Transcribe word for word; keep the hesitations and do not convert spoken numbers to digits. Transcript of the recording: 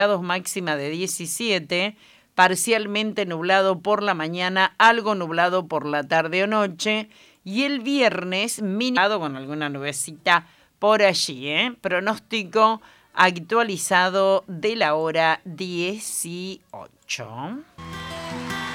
máxima de diecisiete, parcialmente nublado por la mañana, algo nublado por la tarde o noche, y el viernes mínimo con alguna nubecita por allí, ¿eh? Pronóstico actualizado de la hora dieciocho.